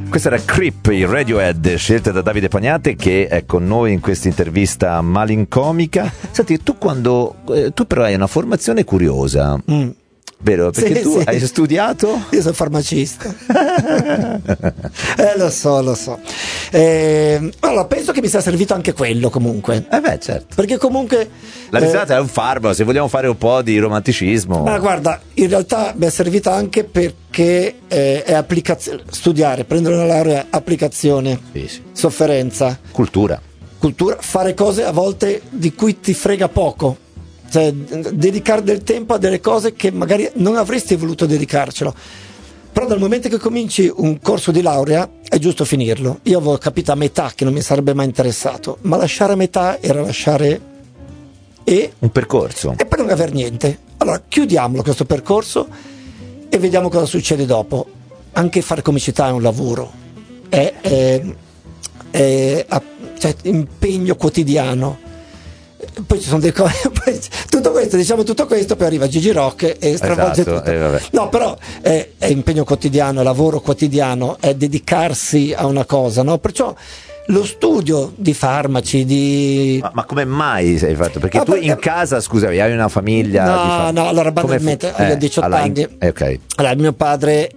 Questa era Creep, il Radiohead, scelta da Davide Pagnate, che è con noi in questa intervista malincomica. Senti, tu però hai una formazione curiosa, vero? Perché tu hai studiato? Io sono farmacista. Lo so. Allora, penso che mi sia servito anche quello comunque. Certo. Perché comunque la risata è un farmaco, se vogliamo fare un po' di romanticismo. Ma guarda, in realtà mi è servita anche perché è applicazione, studiare, prendere una laurea, applicazione, sì. Sofferenza, cultura, fare cose a volte di cui ti frega poco. Cioè, dedicare del tempo a delle cose che magari non avresti voluto dedicarcelo. Però dal momento che cominci un corso di laurea è giusto finirlo. Io avevo capito a metà che non mi sarebbe mai interessato, ma lasciare a metà era lasciare un percorso e poi non aver niente. Allora chiudiamolo questo percorso e vediamo cosa succede dopo. Anche fare comicità è un lavoro, cioè, impegno quotidiano. Poi ci sono delle cose, tutto questo, poi arriva Gigi Rock e stravolge tutto. No, però è impegno quotidiano, è lavoro quotidiano, è dedicarsi a una cosa, no? Perciò lo studio di farmaci, ma come mai sei fatto? Perché tu in casa, scusami, hai una famiglia? No, allora banalmente io ho 18 anni. Okay. Allora, mio padre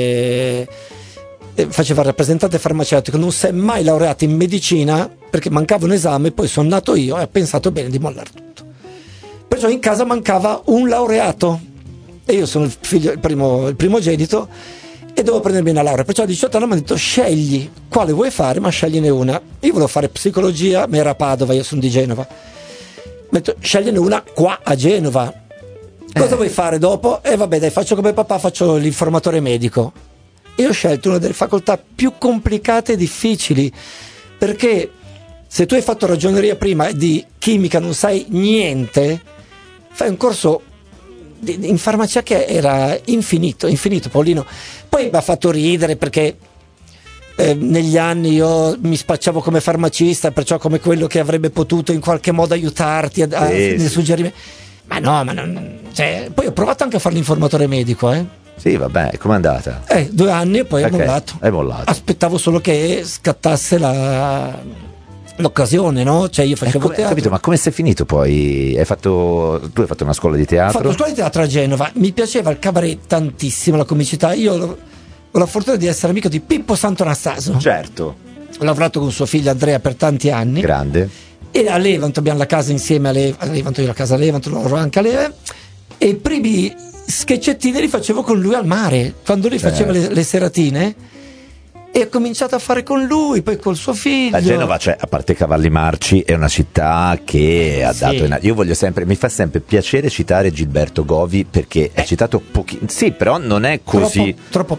faceva il rappresentante farmaceutico, non si è mai laureato in medicina perché mancava un esame, poi sono nato io e ho pensato bene di mollare tutto. Perciò in casa mancava un laureato e io sono il primogenito e devo prendermi una laurea. Perciò a 18 anni mi hanno detto: scegli quale vuoi fare, ma scegliene una. Io volevo fare psicologia, ma era a Padova, io sono di Genova. Mi hanno detto: scegliene una qua a Genova. Cosa vuoi fare dopo? Vabbè, dai, faccio come papà, faccio l'informatore medico. E ho scelto una delle facoltà più complicate e difficili, perché se tu hai fatto ragioneria prima e di chimica non sai niente, fai un corso in farmacia che era infinito, Paolino. Poi mi ha fatto ridere perché negli anni io mi spacciavo come farmacista, perciò come quello che avrebbe potuto in qualche modo aiutarti nel suggerimento. Ma non, cioè, poi ho provato anche a fare l'informatore medico, Sì, vabbè, com'è andata? 2 anni e poi Hai mollato. Aspettavo solo che scattasse l'occasione, no? Cioè io facevo teatro. Capito, ma come sei finito poi? Tu hai fatto una scuola di teatro? Ho fatto scuola di teatro a Genova, mi piaceva il cabaret tantissimo, la comicità. Io ho la fortuna di essere amico di Pippo Santonastaso. Certo. Ho lavorato con suo figlio Andrea per tanti anni. Grande. E a Levanto abbiamo la casa insieme a Levanto, io la casa a Levanto, loro anche a Levanto. E i primi sketchettini li facevo con lui al mare, quando lui faceva le seratine, e ho cominciato a fare con lui, poi col suo figlio. A Genova, cioè, a parte Cavalli Marci, è una città che ha dato io voglio sempre, mi fa sempre piacere citare Gilberto Govi, perché è citato pochino. Sì, però non è così troppo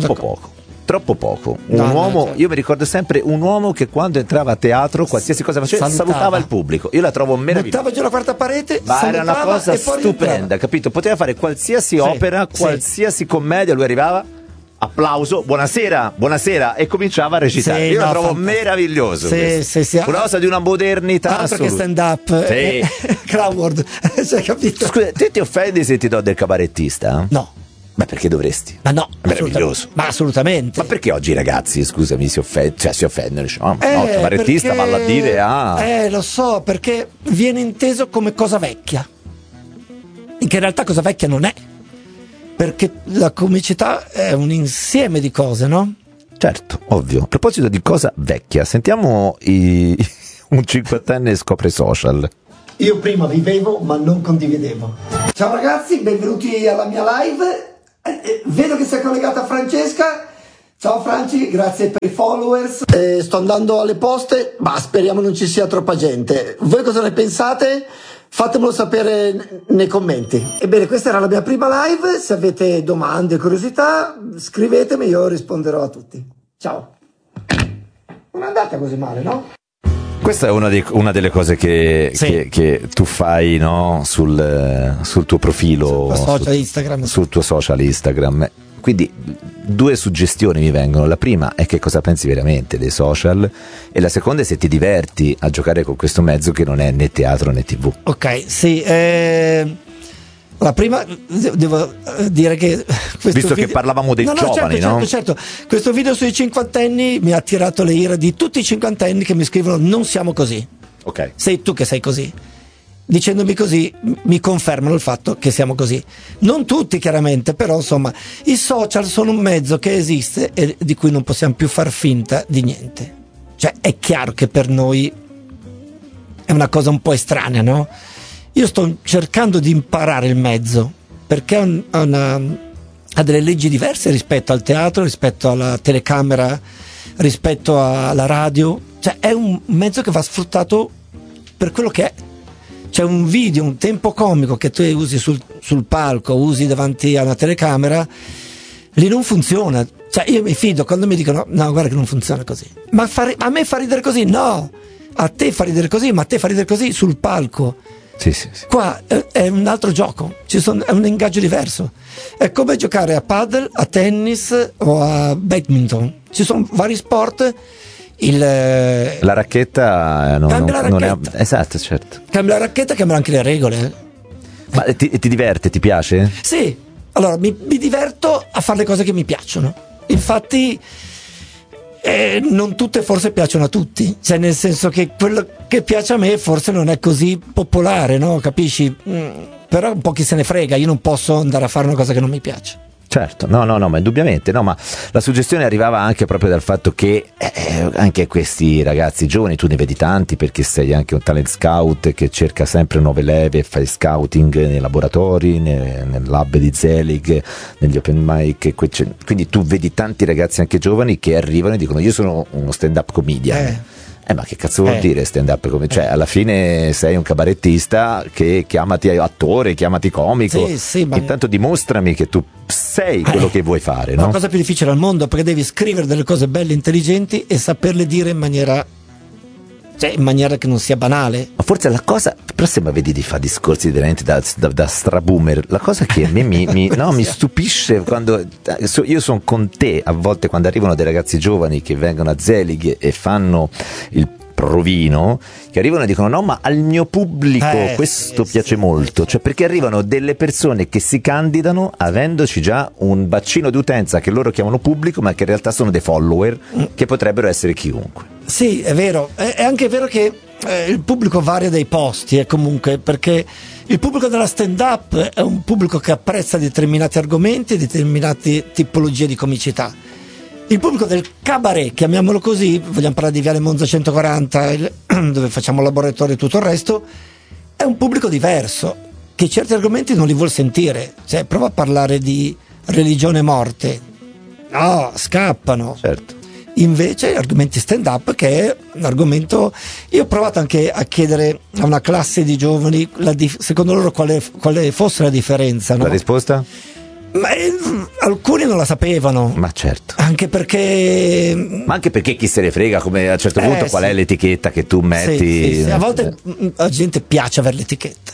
poco. Un uomo, io mi ricordo sempre un uomo che quando entrava a teatro, qualsiasi cosa faceva, salutava il pubblico. Io la trovo meravigliosa. Buttava giù la quarta parete, ma era una cosa stupenda, capito? Poteva fare qualsiasi opera, qualsiasi commedia, lui arrivava, applauso, buonasera, e cominciava a recitare. Io la trovo meraviglioso. Una cosa di una modernità altro che stand up. Crawford, cioè, capito? Scusa, te ti offendi se ti do del cabarettista? No. Ma perché dovresti? Ma no, meraviglioso. Ma assolutamente. Ma perché oggi i ragazzi, scusami, si offendono, diciamo, no, il cabarettista va a dire lo so, perché viene inteso come cosa vecchia. Che in realtà cosa vecchia non è. Perché la comicità è un insieme di cose, no? Certo, ovvio. A proposito di cosa vecchia, sentiamo un 50enne scopre social. Io prima vivevo ma non condividevo. Ciao ragazzi, benvenuti alla mia live. Vedo che si è collegata Francesca. Ciao Franci, grazie per i followers. Sto andando alle poste, ma speriamo non ci sia troppa gente. Voi cosa ne pensate? Fatemelo sapere nei commenti. Ebbene, questa era la mia prima live. Se avete domande, curiosità, scrivetemi, io risponderò a tutti. Ciao. Non è andata così male, no? Questa è una delle cose che tu fai, no? sul tuo profilo, sul tuo social Instagram. Quindi 2 suggestioni mi vengono. La prima è che cosa pensi veramente dei social, e la seconda è se ti diverti a giocare con questo mezzo che non è né teatro né TV. Ok, sì. La prima devo dire che visto che parlavamo dei giovani, certo, questo video sui cinquantenni mi ha attirato le ire di tutti i cinquantenni che mi scrivono: non siamo così, ok, sei tu che sei così. Dicendomi così mi confermano il fatto che siamo così. Non tutti chiaramente, però insomma i social sono un mezzo che esiste e di cui non possiamo più far finta di niente. Cioè è chiaro che per noi è una cosa un po' estranea, no? Io sto cercando di imparare il mezzo, perché ha delle leggi diverse rispetto al teatro, rispetto alla telecamera, rispetto alla radio. Cioè è un mezzo che va sfruttato per quello che è. C'è un video, un tempo comico che tu usi sul palco, usi davanti a una telecamera, lì non funziona. Cioè io mi fido quando mi dicono no, guarda che non funziona così. Ma a me fa ridere così? No, a te fa ridere così, ma a te fa ridere così sul palco. Sì. Qua è un altro gioco, è un ingaggio diverso. È come giocare a paddle, a tennis o a badminton. Ci sono vari sport. La racchetta cambia la racchetta. Esatto, certo. Cambia la racchetta, cambiano anche le regole. Ma ti diverte, ti piace? Sì, allora mi diverto a fare le cose che mi piacciono. Infatti non tutte forse piacciono a tutti, cioè nel senso che quello che piace a me forse non è così popolare, no? Capisci? Però un po' chi se ne frega, io non posso andare a fare una cosa che non mi piace. Certo, no, ma indubbiamente, no, ma la suggestione arrivava anche proprio dal fatto che anche questi ragazzi giovani, tu ne vedi tanti perché sei anche un talent scout che cerca sempre nuove leve, fai scouting nei laboratori, nel lab di Zelig, negli open mic, quindi tu vedi tanti ragazzi anche giovani che arrivano e dicono io sono uno stand-up comedian. Ma che cazzo vuol dire stand-up comedy? Cioè alla fine sei un cabarettista che chiamati attore, chiamati comico, ma intanto dimostrami che tu sei quello che vuoi fare, no? È la cosa più difficile al mondo, perché devi scrivere delle cose belle, intelligenti e saperle dire in maniera che non sia banale. Ma forse la cosa, però se mi vedi di fare discorsi veramente da straboomer, la cosa che a me mi stupisce quando io sono con te a volte quando arrivano dei ragazzi giovani che vengono a Zelig e fanno il provino, che arrivano e dicono no, ma al mio pubblico questo piace molto, cioè perché arrivano delle persone che si candidano avendoci già un bacino di utenza che loro chiamano pubblico, ma che in realtà sono dei follower che potrebbero essere chiunque. Sì, è vero, è anche vero che il pubblico varia dai posti, comunque, perché il pubblico della stand-up è un pubblico che apprezza determinati argomenti, determinate tipologie di comicità. Il pubblico del cabaret, chiamiamolo così, vogliamo parlare di Viale Monza 140, dove facciamo laboratorio e tutto il resto, è un pubblico diverso, che certi argomenti non li vuol sentire. Cioè, prova a parlare di religione e morte. No, scappano. Certo. Invece argomenti stand-up, che è un argomento, io ho provato anche a chiedere a una classe di giovani secondo loro quale fosse la differenza, no? La risposta? Ma alcuni non la sapevano. Ma certo. Ma anche perché chi se ne frega, come a un certo punto qual è l'etichetta che tu metti. Sì. A volte la gente piace avere l'etichetta.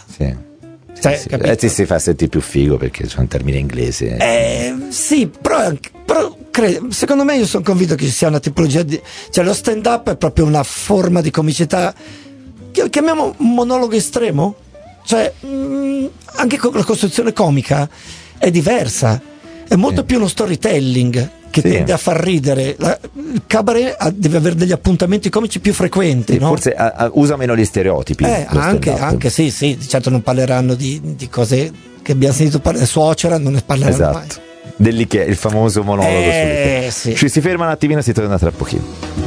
Sì. Si fa sentire più figo perché c'è un termine inglese. Sì, però secondo me io sono convinto che ci sia una tipologia cioè lo stand up è proprio una forma di comicità che chiamiamo monologo estremo, cioè anche con la costruzione comica è diversa, è molto più uno storytelling che tende a far ridere. Il cabaret deve avere degli appuntamenti comici più frequenti, no? Forse usa meno gli stereotipi. Anche sì, certo non parleranno di cose che abbiamo sentito parlare, suocera non ne parleranno mai. Dell'Ikea, il famoso monologo sull'Ikea. Sì. Ci si ferma un attimino e si torna tra pochino.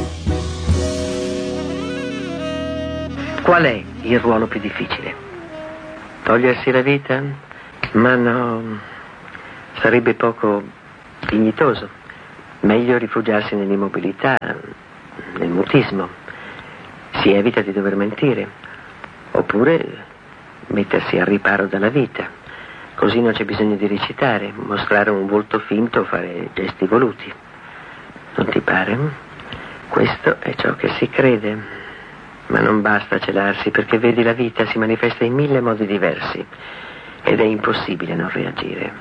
Qual è il ruolo più difficile? Togliersi la vita? Ma no, sarebbe poco dignitoso. Meglio rifugiarsi nell'immobilità, nel mutismo. Si evita di dover mentire. Oppure mettersi al riparo dalla vita. Così non c'è bisogno di recitare, mostrare un volto finto o fare gesti voluti. Non ti pare? Questo è ciò che si crede. Ma non basta celarsi, perché vedi, la vita si manifesta in 1000 modi diversi ed è impossibile non reagire.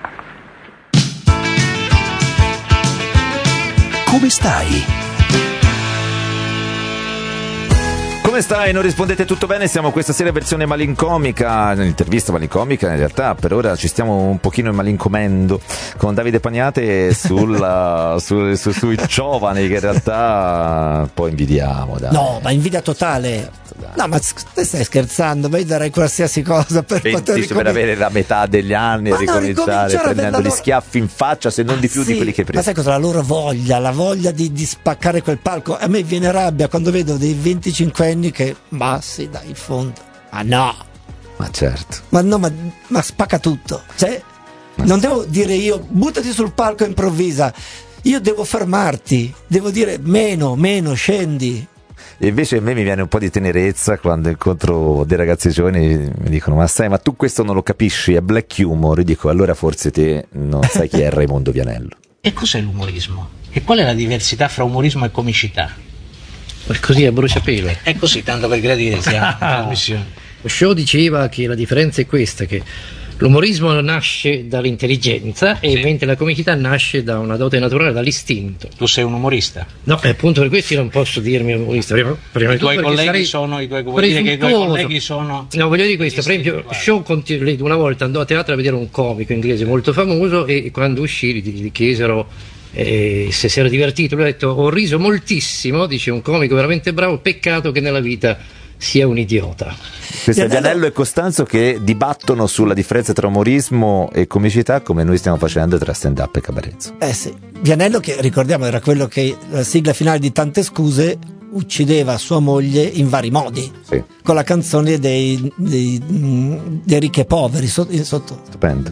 Come stai? Come come stai? Non rispondete tutto bene? Siamo questa sera versione malincomica, intervista malincomica in realtà, per ora ci stiamo un pochino malincomendo con Davide Pagnate sui giovani che in realtà un po' invidiamo. Dai. No, ma invidia totale. No, ma te stai scherzando? Ma io darei qualsiasi cosa per poter per avere la metà degli anni e ricominciare prendendo gli schiaffi in faccia, se non di più di quelli che prima. Ma sai cosa? La loro voglia, la voglia di spaccare quel palco. A me viene rabbia quando vedo dei 25enni che, ma sì, dai, in fondo. Ma no! Ma certo. Ma no, ma spacca tutto. Cioè, non devo dire io, buttati sul palco e improvvisa. Io devo fermarti, devo dire meno, scendi. E invece a me mi viene un po' di tenerezza quando incontro dei ragazzi giovani, mi dicono: ma tu questo non lo capisci, è black humor. Io dico: allora forse te non sai chi è Raimondo Vianello. E cos'è l'umorismo? E qual è la diversità fra umorismo e comicità? Così a bruciapelo. È così, tanto per gradire, siamo in trasmissione. Shaw diceva che la differenza è questa, che l'umorismo nasce dall'intelligenza e mentre la comicità nasce da una dote naturale, dall'istinto. Tu sei un umorista? No, è appunto per questo io non posso dirmi umorista. Prima I tuoi colleghi sono vuol dire che i tuoi colleghi sono. No, voglio dire questo, per esempio Shaw una volta andò a teatro a vedere un comico inglese molto famoso e quando uscì gli chiesero se si era divertito. Lui ha detto: ho riso moltissimo, dice, un comico veramente bravo, peccato che nella vita sia un idiota. Questo è Vianello e Costanzo che dibattono sulla differenza tra umorismo e comicità, come noi stiamo facendo tra stand up e cabaret. Sì, Vianello, che ricordiamo era quello che la sigla finale di Tante Scuse uccideva sua moglie in vari modi, sì, con la canzone dei ricchi e poveri sotto. Stupendo.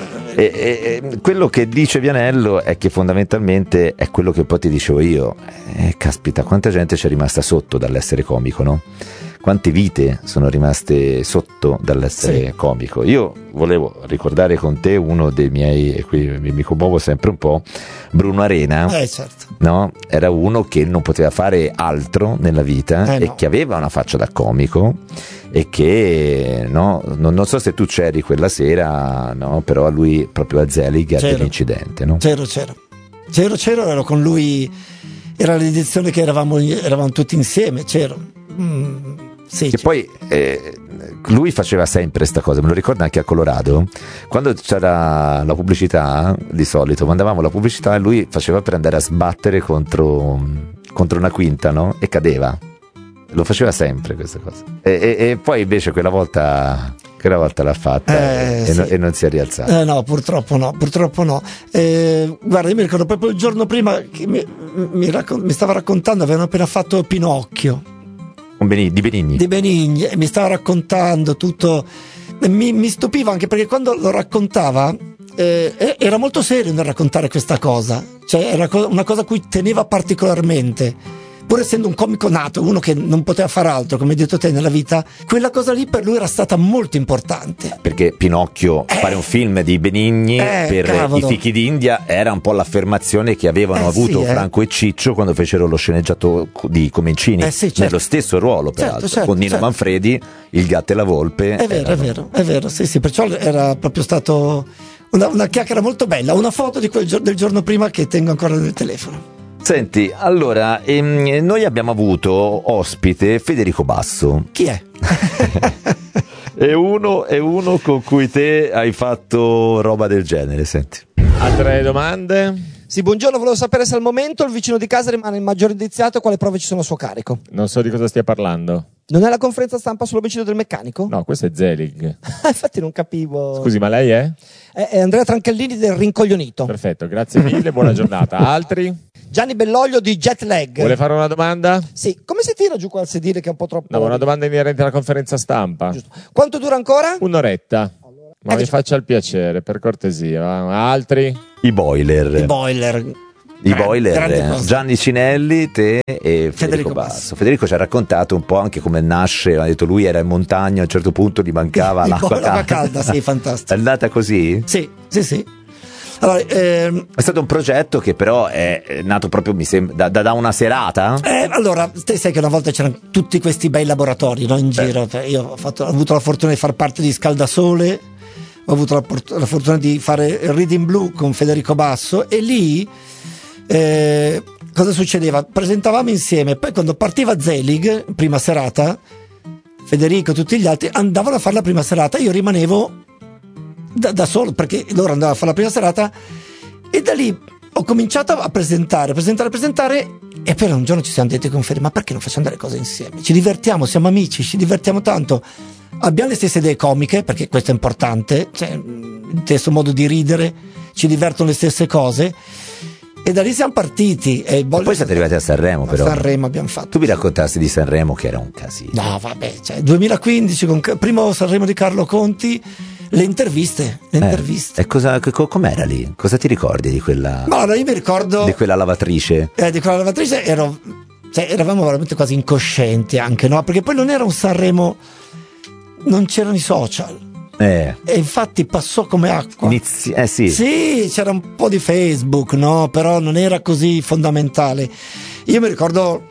E quello che dice Vianello è che fondamentalmente è quello che poi ti dicevo io. Caspita, quanta gente c'è rimasta sotto dall'essere comico, no? Quante vite sono rimaste sotto dall'essere comico. Io volevo ricordare con te uno dei miei, e qui mi commuovo sempre un po', Bruno Arena. Certo. No? Era uno che non poteva fare altro nella vita e che aveva una faccia da comico e che non so se tu c'eri quella sera, no? Però a lui, proprio a Zelig, ha dell'incidente, no? C'ero, ero con lui, era l'edizione che eravamo tutti insieme, c'ero. Sì, che poi lui faceva sempre sta cosa, me lo ricordo anche a Colorado, quando c'era la pubblicità, di solito mandavamo la pubblicità e lui faceva per andare a sbattere contro una quinta, no? E cadeva, lo faceva sempre questa cosa e poi invece quella volta l'ha fatta e non si è rialzato. No, purtroppo no. Guarda, io mi ricordo proprio il giorno prima che mi stava raccontando, avevano appena fatto Pinocchio di Benigni, e mi stava raccontando tutto. Mi stupiva anche perché quando lo raccontava era molto serio nel raccontare questa cosa, cioè era una cosa a cui teneva particolarmente, pur essendo un comico nato, uno che non poteva fare altro, come hai detto te, nella vita. Quella cosa lì per lui era stata molto importante, perché Pinocchio, fare un film di Benigni per i fichi d'India era un po' l'affermazione che avevano avuto Franco e Ciccio quando fecero lo sceneggiato di Comencini, certo, nello stesso ruolo peraltro, con Nino Manfredi, Il gatto e la volpe. È vero, sì, perciò era proprio stato una chiacchiera molto bella, una foto del giorno prima che tengo ancora nel telefono. Senti, allora, noi abbiamo avuto ospite Federico Basso. Chi è? È uno con cui te hai fatto roba del genere, senti. Altre domande? Sì, buongiorno, volevo sapere se al momento il vicino di casa rimane il maggiore indiziato e quale prove ci sono a suo carico. Non so di cosa stia parlando. Non è la conferenza stampa sull'omicidio del meccanico? No, questo è Zelig. Infatti non capivo. Scusi, ma lei è? È Andrea Tranchellini del Rincoglionito. Perfetto, grazie mille, buona giornata. Altri? Gianni Belloglio di Jet Lag. Vuole fare una domanda? Sì, come si tira giù quel sedile che è un po' troppo... No, una domanda inerente alla conferenza stampa. Giusto. Quanto dura ancora? Un'oretta. Ma mi faccia il piacere, per cortesia. Altri? I boiler, Gianni Cinelli, te e Federico Basso. Federico ci ha raccontato un po' anche come nasce, ha detto lui era in montagna, a un certo punto gli mancava l'acqua calda. Sì, fantastico. È andata così? Sì. Allora, è stato un progetto che però è nato proprio, mi sembra, da una serata? Allora, te sai che una volta c'erano tutti questi bei laboratori, no, in giro. Io ho avuto la fortuna di far parte di Scaldasole, ho avuto la fortuna di fare il Reading Blue con Federico Basso, e lì cosa succedeva? Presentavamo insieme, poi quando partiva Zelig, prima serata, Federico e tutti gli altri andavano a fare la prima serata, io rimanevo da solo, perché loro andavano a fare la prima serata, e da lì ho cominciato a presentare, e poi un giorno ci siamo detti con Fede, ma perché non facciamo delle cose insieme? Ci divertiamo, siamo amici, ci divertiamo tanto, abbiamo le stesse idee comiche, perché questo è importante, cioè il stesso modo di ridere, ci divertono le stesse cose, e da lì siamo partiti. E poi siete arrivati a Sanremo, però. Sanremo abbiamo fatto. Tu mi raccontassi di Sanremo che era un casino. No, vabbè, cioè 2015, primo Sanremo di Carlo Conti, le interviste. E com'era lì? Cosa ti ricordi di quella? Ma allora io mi ricordo di quella lavatrice. Di quella lavatrice eravamo veramente quasi incoscienti anche, no? Perché poi non era un Sanremo, non c'erano i social. E infatti passò come acqua. Sì. Sì, c'era un po' di Facebook, no? Però non era così fondamentale. Io mi ricordo,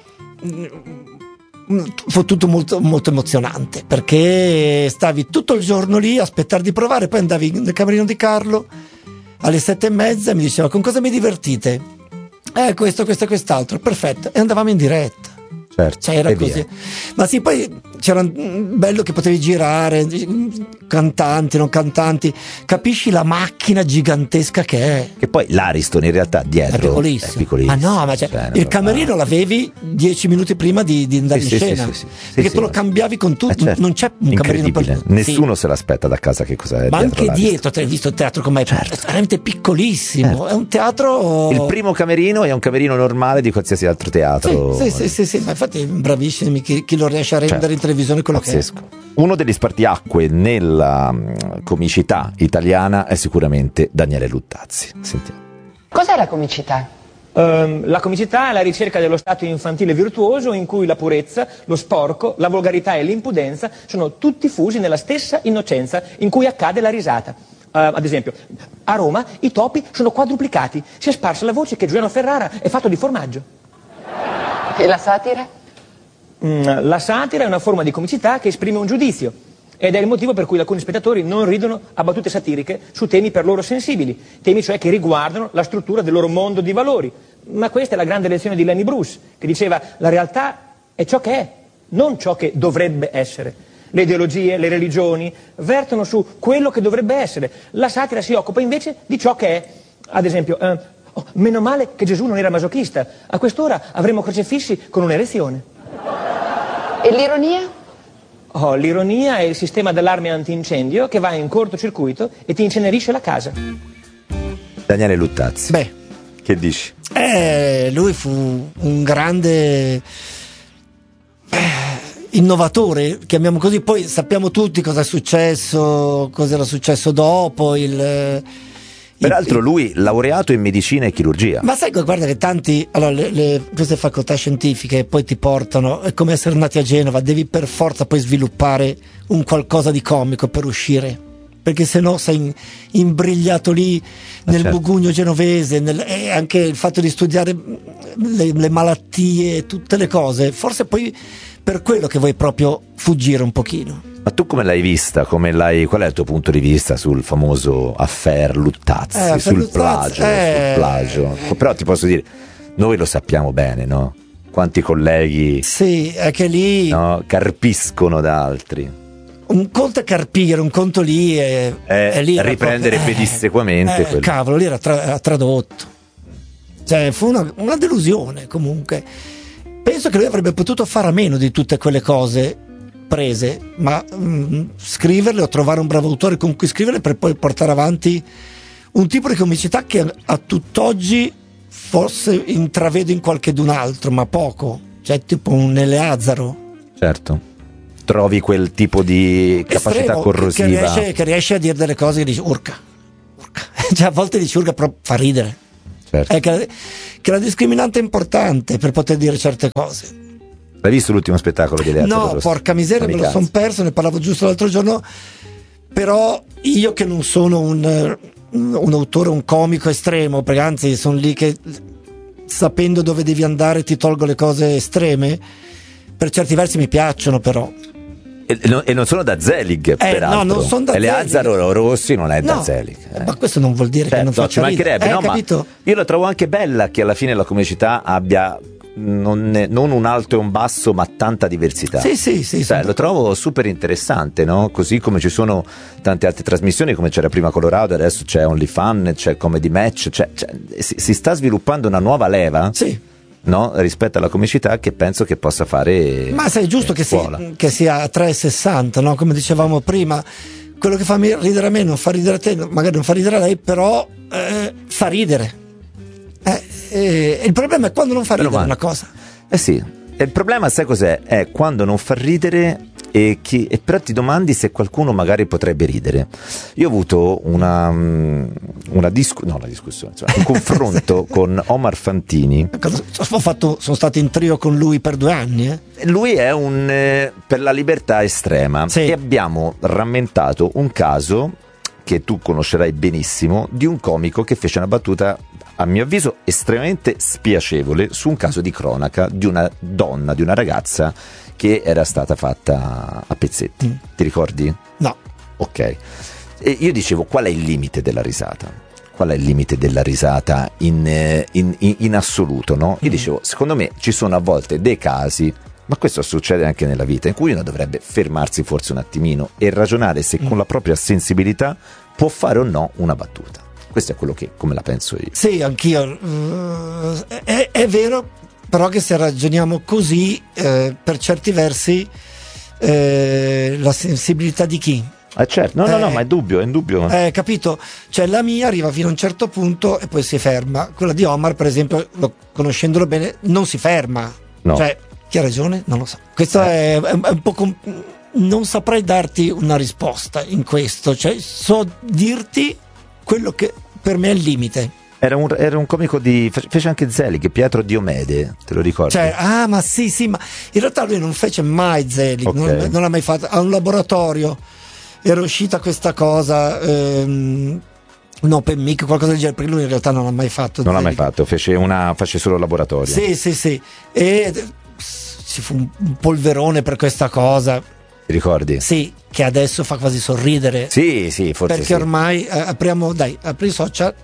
fu tutto molto, molto emozionante, perché stavi tutto il giorno lì a aspettare di provare, poi andavi nel camerino di Carlo alle 7:30 e mi diceva: con cosa mi divertite? Questo e quest'altro, perfetto, e andavamo in diretta. Certo, cioè era così. Via. Ma sì, poi c'era bello che potevi girare, cantanti, non cantanti, capisci la macchina gigantesca che è. Che poi l'Ariston in realtà dietro è piccolissimo. Ma no, ma il camerino l'avevi 10 minuti prima di andare in scena. Perché tu lo cambiavi con tutto, certo. Non c'è un camerino per... Nessuno se l'aspetta da casa che cosa è. Ma anche dietro, hai visto il teatro com'è? Certo. È veramente piccolissimo, certo. È un teatro... Il primo camerino è un camerino normale di qualsiasi altro teatro. Sì, ma infatti bravissimi chi lo riesce a rendere, certo, in televisione quello pazzesco. Che è. Uno degli spartiacque nella comicità italiana è sicuramente Daniele Luttazzi. Sentiamo. Cos'è la comicità? La comicità è la ricerca dello stato infantile virtuoso in cui la purezza, lo sporco, la volgarità e l'impudenza sono tutti fusi nella stessa innocenza in cui accade la risata. Ad esempio, a Roma i topi sono quadruplicati, si è sparsa la voce che Giuliano Ferrara è fatto di formaggio. E la satira? La satira è una forma di comicità che esprime un giudizio ed è il motivo per cui alcuni spettatori non ridono a battute satiriche su temi per loro sensibili, temi cioè che riguardano la struttura del loro mondo di valori. Ma questa è la grande lezione di Lenny Bruce, che diceva: la realtà è ciò che è, non ciò che dovrebbe essere. Le ideologie, le religioni vertono su quello che dovrebbe essere. La satira si occupa invece di ciò che è. Ad esempio, meno male che Gesù non era masochista, a quest'ora avremmo crocefissi con un'erezione. E l'ironia? L'ironia è il sistema d'allarme antincendio che va in cortocircuito e ti incenerisce la casa. Daniele Luttazzi. Beh, che dici? Lui fu un grande innovatore, chiamiamo così. Poi sappiamo tutti cosa è successo, cosa era successo dopo. Peraltro lui laureato in medicina e chirurgia. Ma sai, guarda che tanti, allora queste facoltà scientifiche poi ti portano, è come essere nati a Genova, devi per forza poi sviluppare un qualcosa di comico per uscire, perché se no sei imbrigliato lì nel certo. Mugugno genovese, e anche il fatto di studiare le malattie, tutte le cose, forse poi per quello che vuoi proprio fuggire un pochino. Ma tu come l'hai vista? Qual è il tuo punto di vista sul famoso affair Luttazzi, sul plagio? Però ti posso dire, noi lo sappiamo bene, no? Quanti colleghi sì, è che lì carpiscono da altri. Un conto è carpire, un conto lì è lì riprendere pedissequamente. Cavolo, lì era tradotto. Cioè, fu una delusione comunque. Penso che lui avrebbe potuto fare a meno di tutte quelle cose prese, ma scriverle o trovare un bravo autore con cui scriverle per poi portare avanti un tipo di comicità che a tutt'oggi forse intravedo in qualchedun altro, ma poco, cioè tipo un Eleazaro. Certo, trovi quel tipo di capacità corrosiva che riesce a dire delle cose che dici urca. Cioè a volte dici urca, però fa ridere. Certo. Che la discriminante è importante per poter dire certe cose. L'hai visto l'ultimo spettacolo di Eleazaro? No, porca miseria, me lo son perso, ne parlavo giusto l'altro giorno. Però io che non sono un autore, un comico estremo, perché anzi sono lì che sapendo dove devi andare ti tolgo le cose estreme, per certi versi mi piacciono, però E non sono da Zelig, peraltro. No, non sono da Eleazaro Rossi non è da Zelig. Ma questo non vuol dire che non faccia ci mancherebbe, no, ma io lo trovo anche bella che alla fine la comicità abbia non un alto e un basso, ma tanta diversità. Sì. Lo trovo super interessante, no? Così come ci sono tante altre trasmissioni, come c'era prima Colorado, adesso c'è OnlyFans, c'è Comedy Match, si sta sviluppando una nuova leva. Sì. No? Rispetto alla comicità, che penso che possa fare. Ma sai, è giusto che sia a 3,60, no? Come dicevamo prima, quello che fa ridere a me non fa ridere a te, magari non fa ridere a lei, però fa ridere. Il problema è quando non fa ridere una cosa. Sì, il problema, sai cos'è? È quando non fa ridere e però ti domandi se qualcuno magari potrebbe ridere. Io ho avuto un confronto con Omar Fantini. Sono stato in trio con lui per 2 anni. Lui è per la libertà estrema, e abbiamo rammentato un caso che tu conoscerai benissimo, di un comico che fece una battuta, a mio avviso estremamente spiacevole, su un caso di cronaca di una donna, di una ragazza che era stata fatta a pezzetti. Ti ricordi? No. Ok. E io dicevo, qual è il limite della risata? Qual è il limite della risata in assoluto, no? Io dicevo, secondo me ci sono a volte dei casi, ma questo succede anche nella vita, in cui uno dovrebbe fermarsi forse un attimino e ragionare se con la propria sensibilità può fare o no una battuta. Questo è quello che, come la penso io. Sì, anch'io. È vero, però, che se ragioniamo così, per certi versi, la sensibilità di chi? Certo, no, ma è indubbio. Capito? Cioè, la mia arriva fino a un certo punto e poi si ferma. Quella di Omar, per esempio, conoscendolo bene, non si ferma. No. Cioè, chi ha ragione? Non lo so. Questo è un po' non saprei darti una risposta in questo. Cioè, so dirti quello che per me è il limite. Era un comico fece anche Zelig, Pietro Diomede, te lo ricordi? Cioè, ma sì, ma in realtà lui non fece mai Zelig, okay. non l'ha mai fatto. A un laboratorio era uscita questa cosa, un open mic, qualcosa del genere, perché lui in realtà non l'ha mai fatto. Non l'ha mai fatto, fece solo laboratorio. Sì. E ci fu un polverone per questa cosa. Ti ricordi? Sì, che adesso fa quasi sorridere. Sì, forse perché ormai apri i social,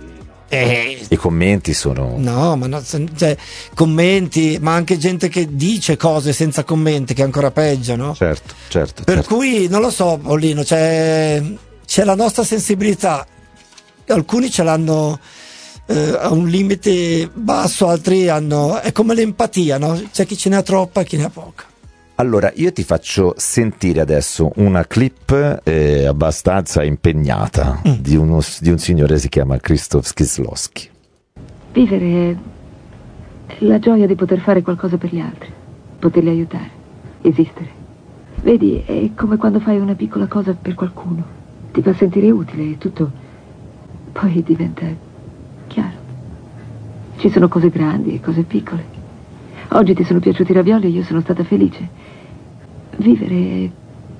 i commenti sono. No, ma no, cioè, commenti, ma anche gente che dice cose senza commenti, che è ancora peggio, no? Certo. Per cui non lo so, Paolino, c'è la nostra sensibilità. Alcuni ce l'hanno a un limite basso, altri è come l'empatia, no? C'è chi ce ne ha troppa e chi ne ha poca. Allora, io ti faccio sentire adesso una clip abbastanza impegnata di un signore che si chiama Krzysztof Kieslowski. Vivere è la gioia di poter fare qualcosa per gli altri, poterli aiutare, esistere. Vedi, è come quando fai una piccola cosa per qualcuno, ti fa sentire utile e tutto poi diventa chiaro. Ci sono cose grandi e cose piccole. Oggi ti sono piaciuti i ravioli e io sono stata felice. Vivere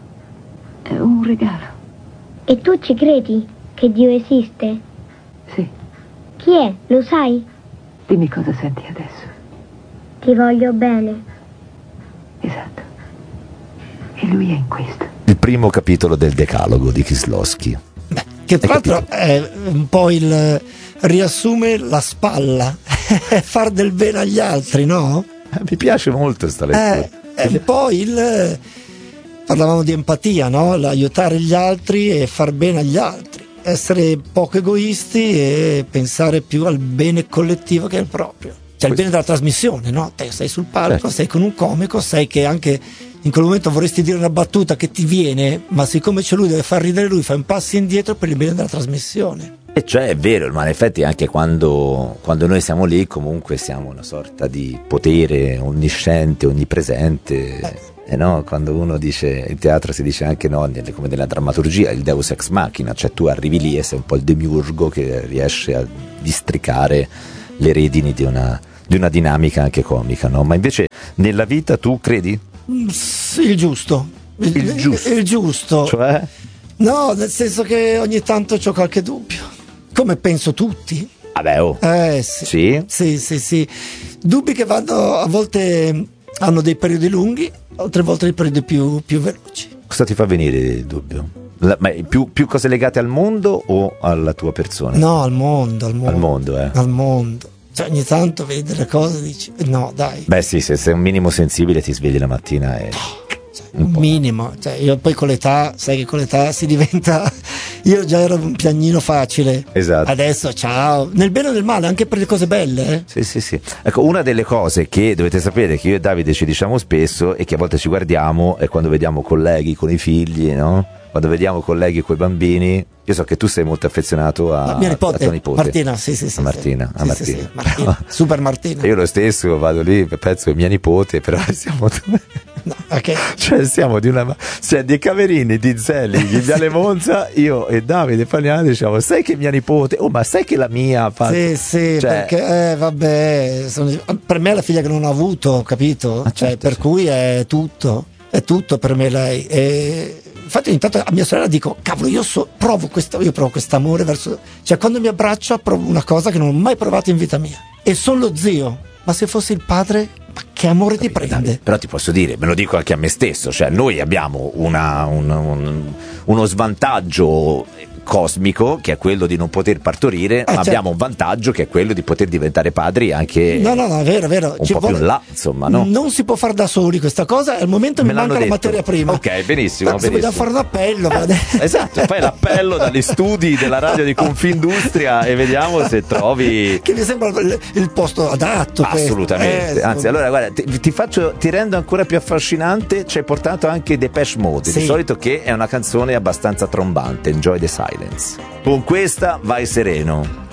è un regalo. E tu ci credi che Dio esiste? Sì. Chi è? Lo sai? Dimmi cosa senti adesso. Ti voglio bene. Esatto. E lui è in questo. Il primo capitolo del Decalogo di Kieslowski. Che tra l'altro è un po' riassume la spalla. Far del bene agli altri, no? Mi piace molto questa lettura. È un po' parlavamo di empatia, no? L'aiutare gli altri e far bene agli altri, essere poco egoisti e pensare più al bene collettivo che al proprio, cioè il bene della trasmissione, no? Te sei sul palco, certo. Sei con un comico, sai che anche in quel momento vorresti dire una battuta che ti viene, ma siccome c'è lui, deve far ridere lui, fai un passo indietro per il bene della trasmissione. E cioè è vero, ma in effetti anche quando noi siamo lì comunque siamo una sorta di potere onnisciente, onnipresente, no? Quando uno dice, in teatro si dice anche no, come nella drammaturgia, il deus ex machina, cioè tu arrivi lì e sei un po' il demiurgo che riesce a districare le redini di una dinamica anche comica, no? Ma invece nella vita tu credi? Il giusto. Il giusto? Cioè? No, nel senso che ogni tanto c'ho qualche dubbio. Come penso tutti. Vabbè, Sì. Sì. Dubbi che vanno a volte hanno dei periodi lunghi, altre volte dei periodi più veloci. Cosa ti fa venire il dubbio? Ma più cose legate al mondo o alla tua persona? No, al mondo. Al mondo, Al mondo. Cioè, ogni tanto vedi delle cose e dici no, dai. Beh sì, se sei un minimo sensibile ti svegli la mattina e... un minimo, cioè io poi con l'età, sai che con l'età si diventa, io già ero un piagnino facile, esatto. Adesso ciao, nel bene e nel male, anche per le cose belle. Sì. Ecco, una delle cose che dovete sapere, che io e Davide ci diciamo spesso e che a volte ci guardiamo, è quando vediamo colleghi con i figli, no? Quando vediamo colleghi con i bambini. Io so che tu sei molto affezionato a mia nipote, tua nipote Martina, sì. A Martina. Super Martina. Io lo stesso vado lì, penso che mia nipote, però siamo no, okay. Cioè siamo di dei Camerini, di Zelli, di Viale Monza, io e Davide Fagnani diciamo, sai che mia nipote, ma sai che la mia ha fatto... Sì, cioè... perché vabbè, per me è la figlia che non ho avuto, capito? Cioè, per cui è tutto per me lei. E infatti ogni tanto a mia sorella dico, cavolo, io provo quest'amore verso, cioè quando mi abbraccia provo una cosa che non ho mai provato in vita mia, e sono lo zio, ma se fossi il padre, ma che amore ti prende? Però ti posso dire, me lo dico anche a me stesso, cioè noi abbiamo uno svantaggio cosmico, che è quello di non poter partorire, ma abbiamo un vantaggio che è quello di poter diventare padri anche no, è vero. Un po' più in là, insomma, no? Non si può fare da soli questa cosa, al momento mi manca la materia prima. Ok, benissimo. Se vogliamo fare un appello, esatto, fai l'appello dagli studi della radio di Confindustria e vediamo se trovi, che mi sembra il posto adatto. Assolutamente. Anzi, allora guarda, ti rendo ancora più affascinante. Ci hai portato anche Depeche Mode, di solito, che è una canzone abbastanza trombante, Enjoy the Silence. Con questa vai sereno.